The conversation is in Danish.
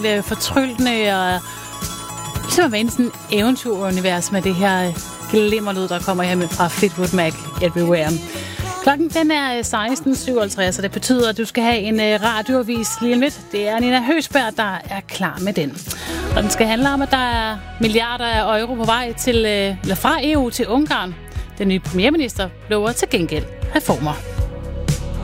fortryllende og ligesom at være sådan en eventyrunivers med det her glimmerlyd, der kommer her fra Fleetwood Mac Everywhere. Klokken den er 16:57, så det betyder, at du skal have en radioavis lige om lidt. Det er Nina Høsberg, der er klar med den. Og den skal handle om, at der er milliarder af euro på vej fra EU til Ungarn. Den nye premierminister lover til gengæld reformer.